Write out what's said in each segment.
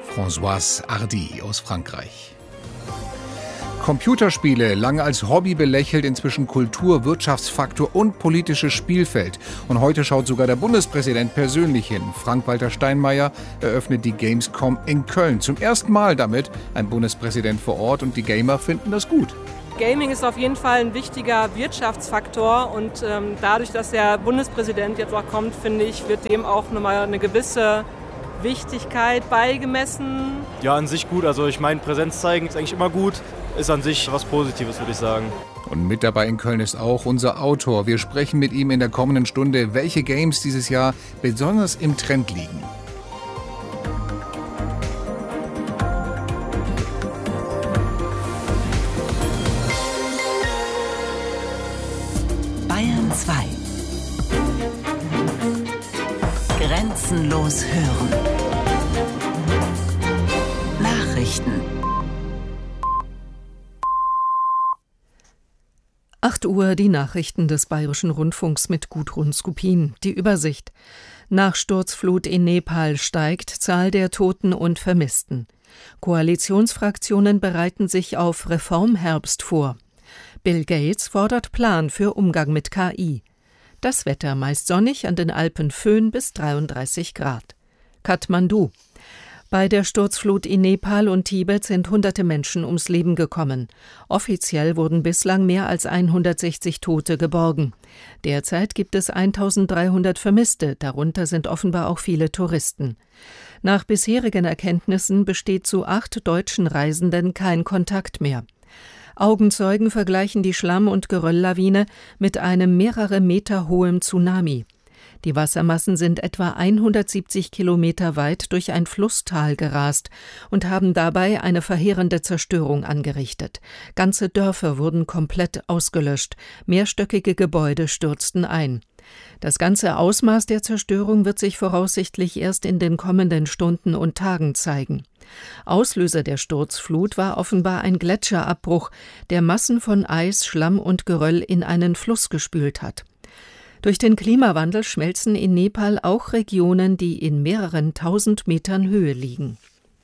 Françoise Hardy aus Frankreich. Computerspiele, lange als Hobby belächelt, inzwischen Kultur, Wirtschaftsfaktor und politisches Spielfeld. Und heute schaut sogar der Bundespräsident persönlich hin. Frank-Walter Steinmeier eröffnet die Gamescom in Köln. Zum ersten Mal damit ein Bundespräsident vor Ort und die Gamer finden das gut. Gaming ist auf jeden Fall ein wichtiger Wirtschaftsfaktor und dadurch, dass der Bundespräsident jetzt auch kommt, finde ich, wird dem auch nochmal eine gewisse Wichtigkeit beigemessen. Ja, an sich gut. Also ich meine, Präsenz zeigen ist eigentlich immer gut. Ist an sich was Positives, würde ich sagen. Und mit dabei in Köln ist auch unser Autor. Wir sprechen mit ihm in der kommenden Stunde, welche Games dieses Jahr besonders im Trend liegen. Bayern 2. Grenzenlos hören. Nachrichten. 8 Uhr die Nachrichten des Bayerischen Rundfunks mit Gudrun Skupin. Die Übersicht. Nach Sturzflut in Nepal steigt Zahl der Toten und Vermissten. Koalitionsfraktionen bereiten sich auf Reformherbst vor. Bill Gates fordert Plan für Umgang mit KI. Das Wetter meist sonnig, an den Alpen Föhn bis 33 Grad. Kathmandu. Bei der Sturzflut in Nepal und Tibet sind hunderte Menschen ums Leben gekommen. Offiziell wurden bislang mehr als 160 Tote geborgen. Derzeit gibt es 1300 Vermisste, darunter sind offenbar auch viele Touristen. Nach bisherigen Erkenntnissen besteht zu 8 deutschen Reisenden kein Kontakt mehr. Augenzeugen vergleichen die Schlamm- und Gerölllawine mit einem mehrere Meter hohen Tsunami. Die Wassermassen sind etwa 170 Kilometer weit durch ein Flusstal gerast und haben dabei eine verheerende Zerstörung angerichtet. Ganze Dörfer wurden komplett ausgelöscht, mehrstöckige Gebäude stürzten ein. Das ganze Ausmaß der Zerstörung wird sich voraussichtlich erst in den kommenden Stunden und Tagen zeigen. Auslöser der Sturzflut war offenbar ein Gletscherabbruch, der Massen von Eis, Schlamm und Geröll in einen Fluss gespült hat. Durch den Klimawandel schmelzen in Nepal auch Regionen, die in mehreren tausend Metern Höhe liegen.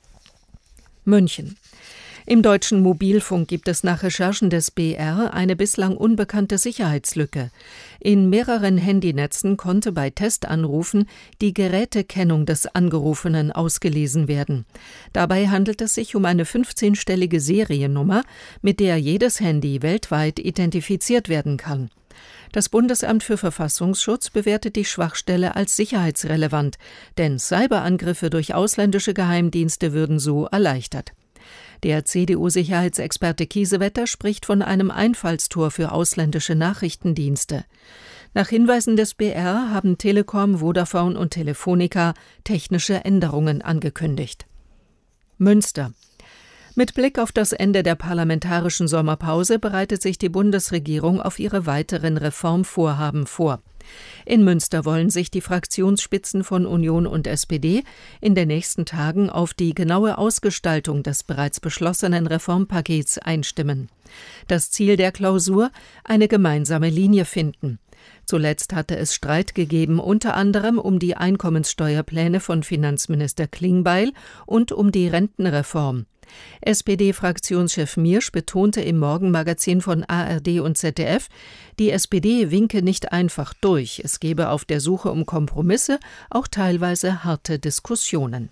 München. Im deutschen Mobilfunk gibt es nach Recherchen des BR eine bislang unbekannte Sicherheitslücke. In mehreren Handynetzen konnte bei Testanrufen die Gerätekennung des Angerufenen ausgelesen werden. Dabei handelt es sich um eine 15-stellige Seriennummer, mit der jedes Handy weltweit identifiziert werden kann. Das Bundesamt für Verfassungsschutz bewertet die Schwachstelle als sicherheitsrelevant, denn Cyberangriffe durch ausländische Geheimdienste würden so erleichtert. Der CDU-Sicherheitsexperte Kiesewetter spricht von einem Einfallstor für ausländische Nachrichtendienste. Nach Hinweisen des BR haben Telekom, Vodafone und Telefonica technische Änderungen angekündigt. Münster. Mit Blick auf das Ende der parlamentarischen Sommerpause bereitet sich die Bundesregierung auf ihre weiteren Reformvorhaben vor. In Münster wollen sich die Fraktionsspitzen von Union und SPD in den nächsten Tagen auf die genaue Ausgestaltung des bereits beschlossenen Reformpakets einstimmen. Das Ziel der Klausur: eine gemeinsame Linie finden. Zuletzt hatte es Streit gegeben, unter anderem um die Einkommenssteuerpläne von Finanzminister Klingbeil und um die Rentenreform. SPD-Fraktionschef Miersch betonte im Morgenmagazin von ARD und ZDF, die SPD winke nicht einfach durch, es gebe auf der Suche um Kompromisse auch teilweise harte Diskussionen.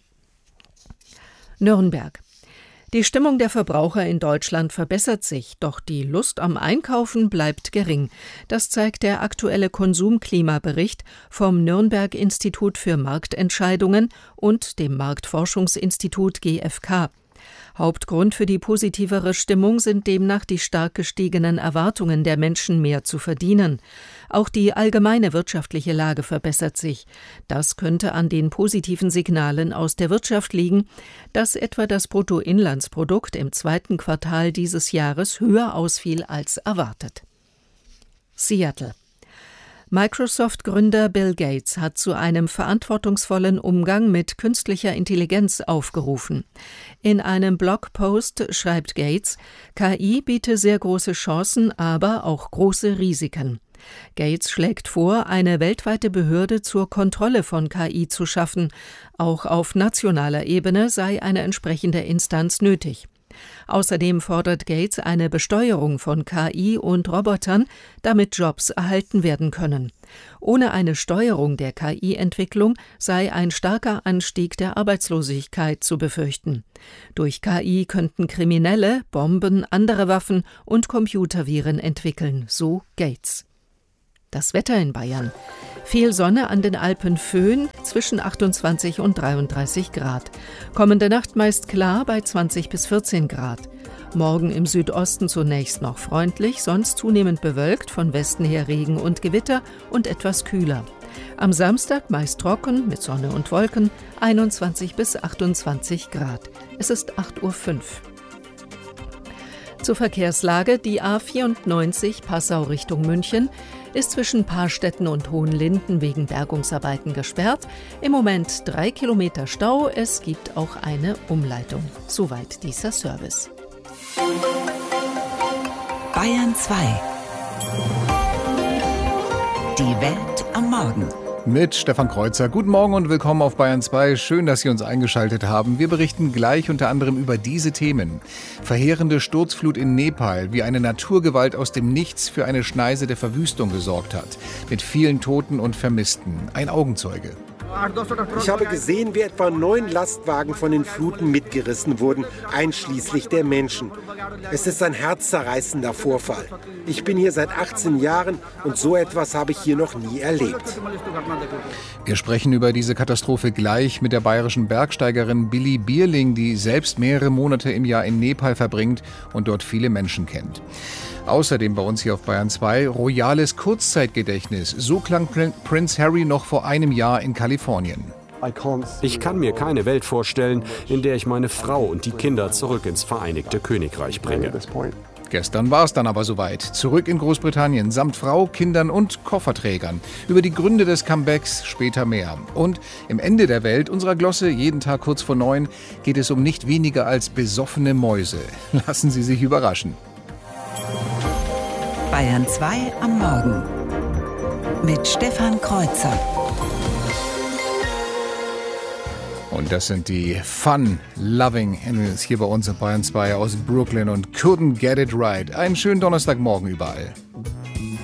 Nürnberg. Die Stimmung der Verbraucher in Deutschland verbessert sich, doch die Lust am Einkaufen bleibt gering. Das zeigt der aktuelle Konsumklimabericht vom Nürnberg-Institut für Marktentscheidungen und dem Marktforschungsinstitut GfK. Hauptgrund für die positivere Stimmung sind demnach die stark gestiegenen Erwartungen der Menschen, mehr zu verdienen. Auch die allgemeine wirtschaftliche Lage verbessert sich. Das könnte an den positiven Signalen aus der Wirtschaft liegen, dass etwa das Bruttoinlandsprodukt im 2. Quartal dieses Jahres höher ausfiel als erwartet. Seattle. Microsoft-Gründer Bill Gates hat zu einem verantwortungsvollen Umgang mit künstlicher Intelligenz aufgerufen. In einem Blogpost schreibt Gates, KI biete sehr große Chancen, aber auch große Risiken. Gates schlägt vor, eine weltweite Behörde zur Kontrolle von KI zu schaffen. Auch auf nationaler Ebene sei eine entsprechende Instanz nötig. Außerdem fordert Gates eine Besteuerung von KI und Robotern, damit Jobs erhalten werden können. Ohne eine Steuerung der KI-Entwicklung sei ein starker Anstieg der Arbeitslosigkeit zu befürchten. Durch KI könnten Kriminelle Bomben, andere Waffen und Computerviren entwickeln, so Gates. Das Wetter in Bayern. Viel Sonne, an den Alpen Föhn, zwischen 28 und 33 Grad. Kommende Nacht meist klar bei 20 bis 14 Grad. Morgen im Südosten zunächst noch freundlich, sonst zunehmend bewölkt, von Westen her Regen und Gewitter und etwas kühler. Am Samstag meist trocken, mit Sonne und Wolken, 21 bis 28 Grad. Es ist 8:05 Uhr. Zur Verkehrslage: Die A94 Passau Richtung München ist zwischen Paarstetten und Hohenlinden wegen Bergungsarbeiten gesperrt. Im Moment 3 Kilometer Stau. Es gibt auch eine Umleitung. Soweit dieser Service. Bayern 2. Die Welt am Morgen. Mit Stefan Kreuzer. Guten Morgen und willkommen auf Bayern 2. Schön, dass Sie uns eingeschaltet haben. Wir berichten gleich unter anderem über diese Themen. Verheerende Sturzflut in Nepal, wie eine Naturgewalt aus dem Nichts für eine Schneise der Verwüstung gesorgt hat. Mit vielen Toten und Vermissten. Ein Augenzeuge. Ich habe gesehen, wie etwa 9 Lastwagen von den Fluten mitgerissen wurden, einschließlich der Menschen. Es ist ein herzzerreißender Vorfall. Ich bin hier seit 18 Jahren und so etwas habe ich hier noch nie erlebt. Wir sprechen über diese Katastrophe gleich mit der bayerischen Bergsteigerin Billy Bierling, die selbst mehrere Monate im Jahr in Nepal verbringt und dort viele Menschen kennt. Außerdem bei uns hier auf Bayern 2 royales Kurzzeitgedächtnis. So klang Prince Harry noch vor einem Jahr in Kalifornien. Ich kann mir keine Welt vorstellen, in der ich meine Frau und die Kinder zurück ins Vereinigte Königreich bringe. Gestern war es dann aber soweit. Zurück in Großbritannien, samt Frau, Kindern und Kofferträgern. Über die Gründe des Comebacks später mehr. Und im Ende der Welt unserer Glosse, jeden Tag kurz vor 9, geht es um nicht weniger als besoffene Mäuse. Lassen Sie sich überraschen. Bayern 2 am Morgen mit Stefan Kreuzer. Und das sind die Fun-Loving Animals hier bei uns in Bayern 2 aus Brooklyn und Couldn't Get It Right. Einen schönen Donnerstagmorgen überall.